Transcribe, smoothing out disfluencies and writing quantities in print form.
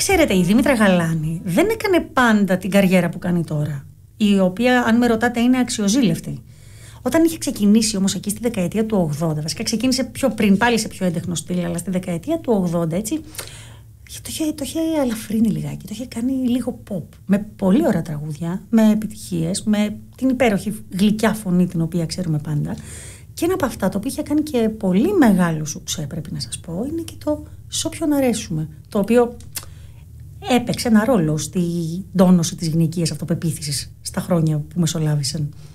Ξέρετε, η Δήμητρα Γαλάνη δεν έκανε πάντα την καριέρα που κάνει τώρα, η οποία, αν με ρωτάτε, είναι αξιοζήλευτη. Όταν είχε ξεκινήσει όμως εκεί στη δεκαετία του 80, βασικά ξεκίνησε πιο πριν, πάλι σε πιο έντεχνο στυλ, αλλά στη δεκαετία του 80, έτσι, το είχε αλαφρύνει λιγάκι, το είχε κάνει λίγο pop. Με πολύ ωραία τραγούδια, με επιτυχίες, με την υπέροχη γλυκιά φωνή την οποία ξέρουμε πάντα. Και ένα από αυτά, το οποίο είχε κάνει και πολύ μεγάλο σουξέ, πρέπει να σας πω, είναι και το «Σ' όποιον αρέσουμε», το οποίο έπαιξε ένα ρόλο στην τόνωση της γυναικείας αυτοπεποίθησης στα χρόνια που μεσολάβησαν.